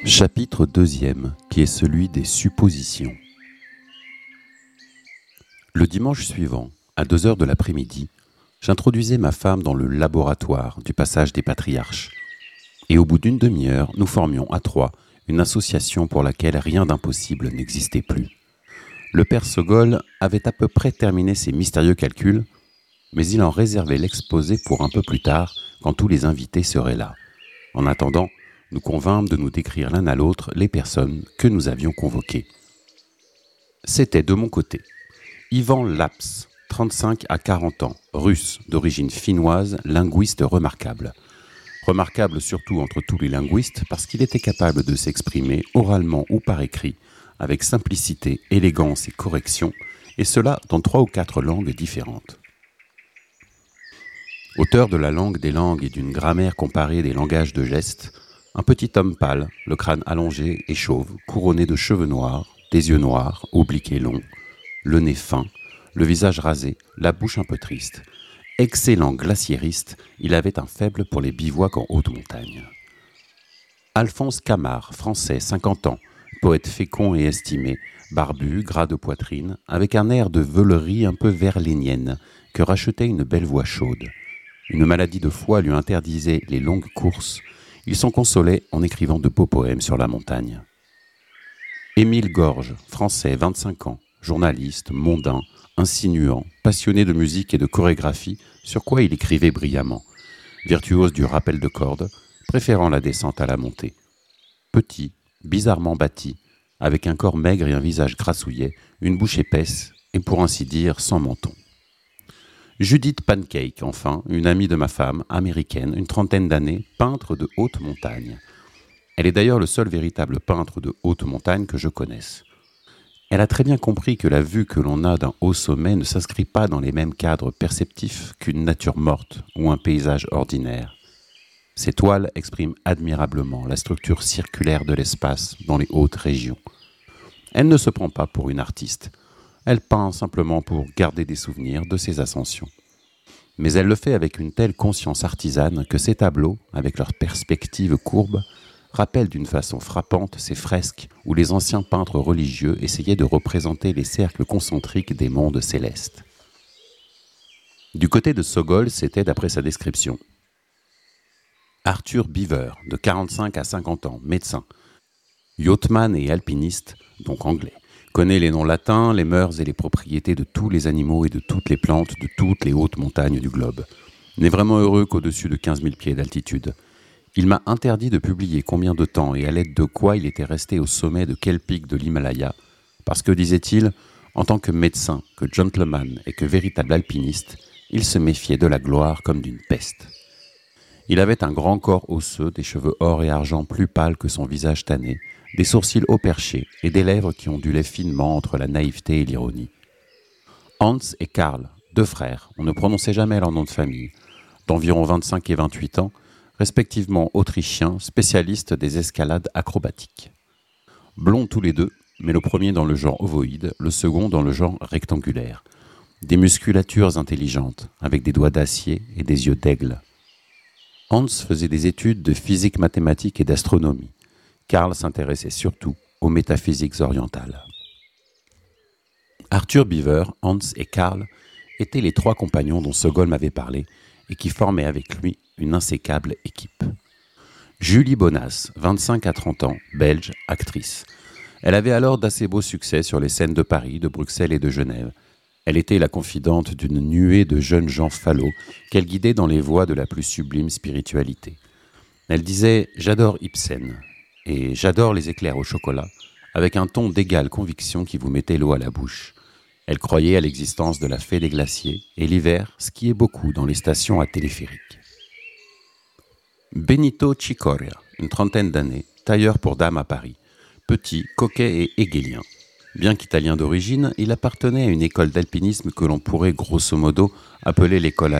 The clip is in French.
Chapitre 2e, qui est celui des suppositions. Le dimanche suivant, à 2h de l'après-midi, j'introduisais ma femme dans le laboratoire du passage des patriarches. Et au bout d'une demi-heure, nous formions à trois une association pour laquelle rien d'impossible n'existait plus. Le père Sogol avait à peu près terminé ses mystérieux calculs, mais il en réservait l'exposé pour un peu plus tard, quand tous les invités seraient là. En attendant, nous convînmes de nous décrire l'un à l'autre les personnes que nous avions convoquées. C'était de mon côté Ivan Laps, 35 à 40 ans, russe, d'origine finnoise, linguiste remarquable. Remarquable surtout entre tous les linguistes parce qu'il était capable de s'exprimer oralement ou par écrit, avec simplicité, élégance et correction, et cela dans 3 ou 4 langues différentes. Auteur de la langue des langues et d'une grammaire comparée des langages de gestes, un petit homme pâle, le crâne allongé et chauve, couronné de cheveux noirs, des yeux noirs, obliques et longs, le nez fin, le visage rasé, la bouche un peu triste. Excellent glaciériste, il avait un faible pour les bivouacs en haute montagne. Alphonse Camard, français, 50 ans, poète fécond et estimé, barbu, gras de poitrine, avec un air de veulerie un peu verlénienne, que rachetait une belle voix chaude. Une maladie de foie lui interdisait les longues courses. Il s'en consolait en écrivant de beaux poèmes sur la montagne. Émile Gorge, français, 25 ans, journaliste, mondain, insinuant, passionné de musique et de chorégraphie, sur quoi il écrivait brillamment. Virtuose du rappel de cordes, préférant la descente à la montée. Petit, bizarrement bâti, avec un corps maigre et un visage grassouillet, une bouche épaisse et pour ainsi dire sans menton. Judith Pancake, enfin, une amie de ma femme, américaine, une trentaine d'années, peintre de haute montagne. Elle est d'ailleurs le seul véritable peintre de haute montagne que je connaisse. Elle a très bien compris que la vue que l'on a d'un haut sommet ne s'inscrit pas dans les mêmes cadres perceptifs qu'une nature morte ou un paysage ordinaire. Ses toiles expriment admirablement la structure circulaire de l'espace dans les hautes régions. Elle ne se prend pas pour une artiste. Elle peint simplement pour garder des souvenirs de ses ascensions. Mais elle le fait avec une telle conscience artisane que ses tableaux, avec leurs perspectives courbes, rappellent d'une façon frappante ces fresques où les anciens peintres religieux essayaient de représenter les cercles concentriques des mondes célestes. Du côté de Sogol, c'était d'après sa description. Arthur Beaver, de 45 à 50 ans, médecin, yachtsman et alpiniste, donc anglais. Connaît les noms latins, les mœurs et les propriétés de tous les animaux et de toutes les plantes de toutes les hautes montagnes du globe. N'est vraiment heureux qu'au-dessus de 15 000 pieds d'altitude. Il m'a interdit de publier combien de temps et à l'aide de quoi il était resté au sommet de quel pic de l'Himalaya, parce que, disait-il, en tant que médecin, que gentleman et que véritable alpiniste, il se méfiait de la gloire comme d'une peste. Il avait un grand corps osseux, des cheveux or et argent plus pâles que son visage tanné, des sourcils haut perchés et des lèvres qui ondulaient finement entre la naïveté et l'ironie. Hans et Karl, 2 frères, on ne prononçait jamais leur nom de famille, d'environ 25 et 28 ans, respectivement autrichiens, spécialistes des escalades acrobatiques. Blonds tous les deux, mais le premier dans le genre ovoïde, le second dans le genre rectangulaire. Des musculatures intelligentes, avec des doigts d'acier et des yeux d'aigle. Hans faisait des études de physique mathématique et d'astronomie. Karl s'intéressait surtout aux métaphysiques orientales. Arthur Beaver, Hans et Karl étaient les 3 compagnons dont Sogol m'avait parlé et qui formaient avec lui une insécable équipe. Julie Bonas, 25 à 30 ans, belge, actrice. Elle avait alors d'assez beaux succès sur les scènes de Paris, de Bruxelles et de Genève. Elle était la confidente d'une nuée de jeunes gens falots qu'elle guidait dans les voies de la plus sublime spiritualité. Elle disait « J'adore Ibsen » et « J'adore les éclairs au chocolat » avec un ton d'égale conviction qui vous mettait l'eau à la bouche. Elle croyait à l'existence de la fée des glaciers et l'hiver skiait beaucoup dans les stations à téléphérique. Benito Cicoria, une trentaine d'années, tailleur pour dames à Paris, petit, coquet et hégélien. Bien qu'italien d'origine, il appartenait à une école d'alpinisme que l'on pourrait grosso modo appeler l'école